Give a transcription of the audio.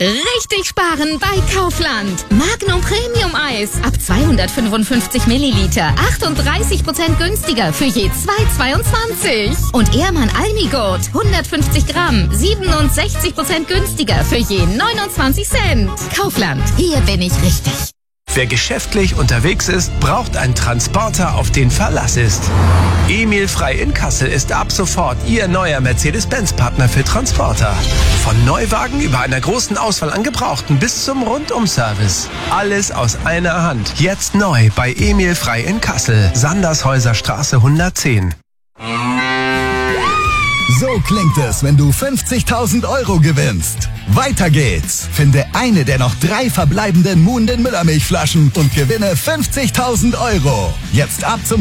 Richtig sparen bei Kaufland. Magnum Premium Eis ab 255 Milliliter. 38% günstiger für je 2,22. Und Ehrmann Almigurt 150 Gramm. 67% günstiger für je 29 Cent. Kaufland, hier bin ich richtig. Wer geschäftlich unterwegs ist, braucht einen Transporter, auf den Verlass ist. Emil Frei in Kassel ist ab sofort Ihr neuer Mercedes-Benz-Partner für Transporter. Von Neuwagen über einer großen Auswahl an Gebrauchten bis zum Rundum-Service. Alles aus einer Hand. Jetzt neu bei Emil Frei in Kassel. Sandershäuser Straße 110. So klingt es, wenn du 50.000 Euro gewinnst. Weiter geht's. Finde eine der noch 3 verbleibenden Muhnden Müllermilchflaschen und gewinne 50.000 Euro. Jetzt ab zum